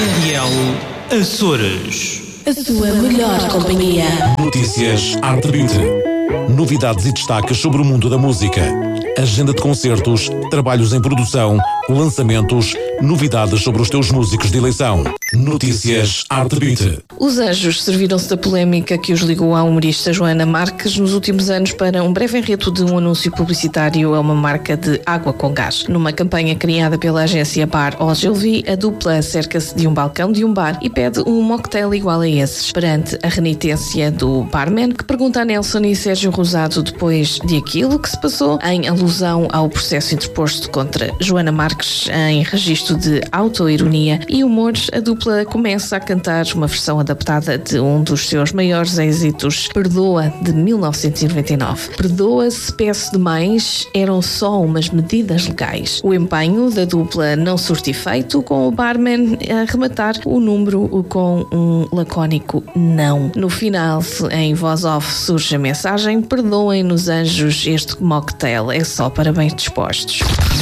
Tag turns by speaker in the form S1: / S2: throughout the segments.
S1: RL Açores.
S2: A sua melhor companhia.
S3: Notícias Arte Beat. Novidades e destaques sobre o mundo da música. Agenda de concertos, trabalhos em produção, lançamentos, novidades sobre os teus músicos de eleição. Notícias Arte Beat.
S4: Os Anjos serviram-se da polémica que os ligou à humorista Joana Marques nos últimos anos para um breve enredo de um anúncio publicitário a uma marca de água com gás. Numa campanha criada pela agência Bar Ogilvy, a dupla cerca-se de um balcão de um bar e pede um mocktail igual a esses, perante a renitência do barman, que pergunta a Nelson e Sérgio Rosado depois de aquilo que se passou, em alusão ao processo interposto contra Joana Marques em registro de autoironia e humor. A dupla começa a cantar uma versão adaptada de um dos seus maiores êxitos, Perdoa, de 1999. Perdoa se peço demais, eram só umas medidas legais. O empenho da dupla não surte efeito, com o barman a rematar o número com um lacónico não. No final, em voz off, surge a mensagem: perdoem-nos, anjos, este mocktail é só para bem dispostos.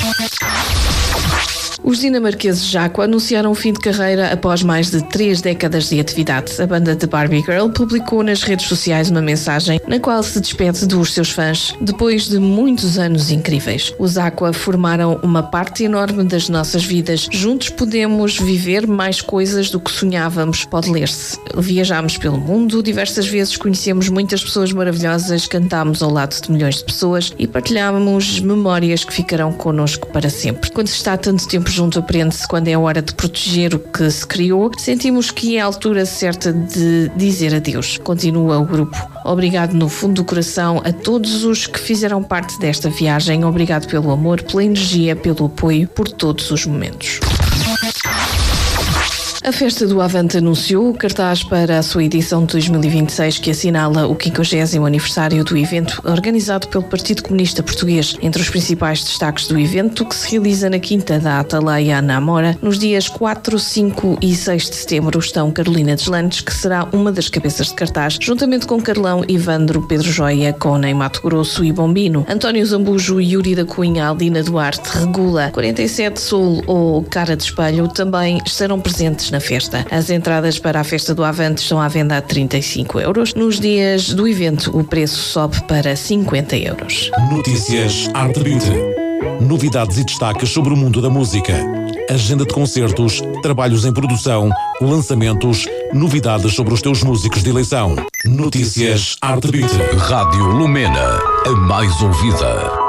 S4: Os dinamarqueses Jaco anunciaram o fim de carreira após mais de 3 décadas de atividade. A banda de Barbie Girl publicou nas redes sociais uma mensagem na qual se despede dos seus fãs depois de muitos anos incríveis. Os Aqua formaram uma parte enorme das nossas vidas. Juntos podemos viver mais coisas do que sonhávamos. Pode ler-se. Viajámos pelo mundo, diversas vezes conhecemos muitas pessoas maravilhosas, cantámos ao lado de milhões de pessoas e partilhámos memórias que ficarão connosco para sempre. Quando se está tanto tempo junto, aprende-se quando é hora de proteger o que se criou. Sentimos que é a altura certa de dizer adeus. Continua o grupo. Obrigado no fundo do coração a todos os que fizeram parte desta viagem. Obrigado pelo amor, pela energia, pelo apoio, por todos os momentos. A Festa do Avante anunciou o cartaz para a sua edição de 2026, que assinala o 50º aniversário do evento organizado pelo Partido Comunista Português. Entre os principais destaques do evento, que se realiza na Quinta da Atalaia, na Amora, nos dias 4, 5 e 6 de setembro, estão Carolina Deslandes, que será uma das cabeças de cartaz, juntamente com Carlão, Ivandro, Pedro Joia, Cona, Mato Grosso e Bombino, António Zambujo, Yuri da Cunha, Aldina Duarte, Regula, 47 Sul ou Cara de Espelho também estarão presentes na festa. As entradas para a Festa do Avante estão à venda a 35 euros. Nos dias do evento, o preço sobe para 50 euros.
S3: Notícias Arte Beat. Novidades e destaques sobre o mundo da música. Agenda de concertos, trabalhos em produção, lançamentos, novidades sobre os teus músicos de eleição. Notícias Arte Beat.
S5: Rádio Lumena, a mais ouvida.